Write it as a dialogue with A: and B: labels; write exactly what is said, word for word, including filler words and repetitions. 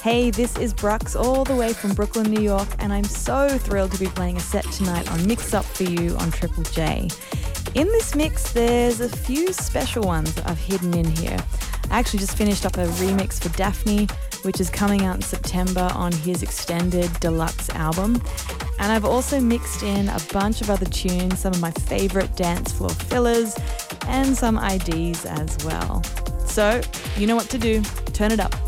A: Hey, this is Brux all the way from Brooklyn, New York, and I'm so thrilled to be playing a set tonight on Mix Up for you on Triple J. In this mix, there's a few special ones that I've hidden in here. I actually just finished up a remix for Daphne, which is coming out in September on his extended deluxe album. And I've also mixed in a bunch of other tunes, some of my favorite dance floor fillers, and some I Ds as well. So, you know what to do. Turn it up.